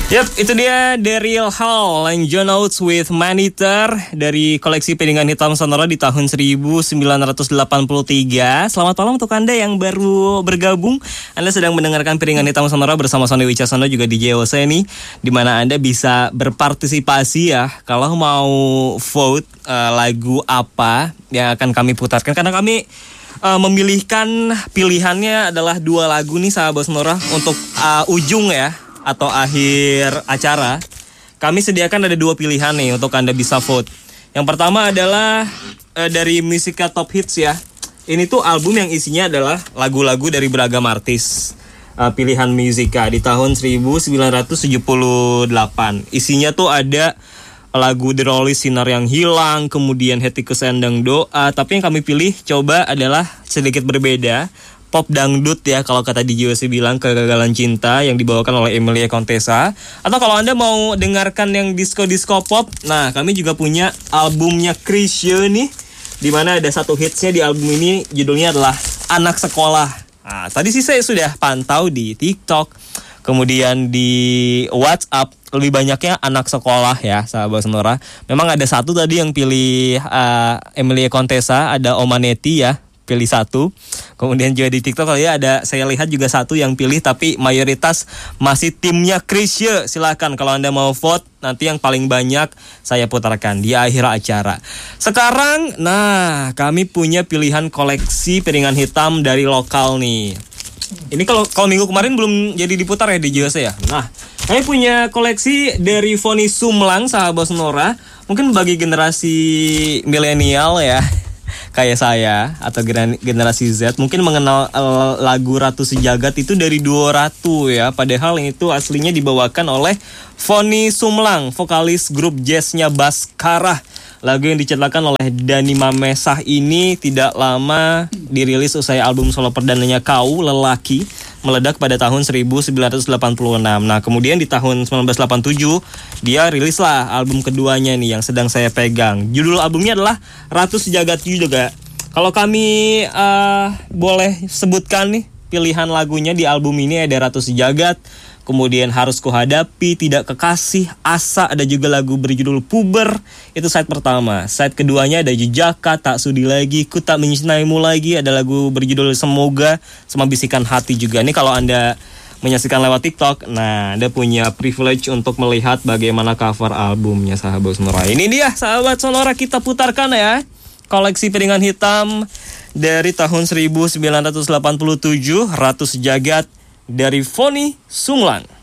Yap, itu dia Daryl Hall and John Oates with Maneater dari koleksi piringan hitam Sonora di tahun 1983. Selamat malam untuk Anda yang baru bergabung. Anda sedang mendengarkan piringan hitam Sonora bersama Sony Wicaksono juga DJ Oseni, di mana Anda bisa berpartisipasi ya kalau mau vote lagu apa yang akan kami putarkan, karena kami memilihkan pilihannya adalah 2 lagu nih sahabat Sonora untuk ujung ya atau akhir acara. Kami sediakan ada 2 pilihan nih untuk Anda bisa vote. Yang pertama adalah dari Musica Top Hits ya. Ini tuh album yang isinya adalah lagu-lagu dari beragam artis. Pilihan Musica di tahun 1978. Isinya tuh ada lagu The Rolling Sinar yang Hilang, kemudian Hatiku Sendang Doa. Tapi yang kami pilih coba adalah sedikit berbeda, pop dangdut ya, kalau kata DJ Osi bilang, Kegagalan Cinta yang dibawakan oleh Emilia Contessa. Atau kalau Anda mau dengarkan yang disco-disco pop, nah kami juga punya albumnya Chrisye nih, dimana ada 1 hitsnya di album ini, judulnya adalah Anak Sekolah. Nah, tadi sih saya sudah pantau di TikTok, kemudian di WhatsApp, lebih banyaknya Anak Sekolah ya sahabat Sonora. Memang ada 1 tadi yang pilih Emilia Contessa, ada Omaneti ya, pilih 1. Kemudian juga di TikTok ya ada, saya lihat juga 1 yang pilih, tapi mayoritas masih timnya Chrisye. Silakan kalau Anda mau vote, nanti yang paling banyak saya putarkan di akhir acara. Sekarang, nah kami punya pilihan koleksi piringan hitam dari lokal nih. Ini kalau minggu kemarin belum jadi diputar ya di JOC ya. Nah, kami punya koleksi dari Foni Sumlang sahabat Sonora. Mungkin bagi generasi milenial ya, kayak saya atau generasi Z mungkin mengenal lagu Ratu Sejagat itu dari Duo Ratu ya. Padahal itu aslinya dibawakan oleh Foni Sumlang, vokalis grup jazznya Baskara. Lagu yang diciptakan oleh Dani Mamesah ini tidak lama dirilis usai album solo perdananya Kau Lelaki meledak pada tahun 1986. Nah, kemudian di tahun 1987 dia rilislah album keduanya nih yang sedang saya pegang. Judul albumnya adalah Ratu Sejagat juga. Kalau kami boleh sebutkan nih pilihan lagunya di album ini, ada Ratu Sejagat, kemudian Harus Kuhadapi, Tidak Kekasih, Asa, ada juga lagu berjudul Puber. Itu side pertama. Side keduanya ada Jejaka, Tak Sudi Lagi, Ku Tak Mencintaimu Lagi, ada lagu berjudul Semoga, sama Bisikan Hati juga. Ini kalau Anda menyaksikan lewat TikTok, nah Anda punya privilege untuk melihat bagaimana cover albumnya sahabat Sonora. Ini dia sahabat Sonora, kita putarkan ya koleksi piringan hitam dari tahun 1987, Ratu Sejagat dari Foni Sumlang.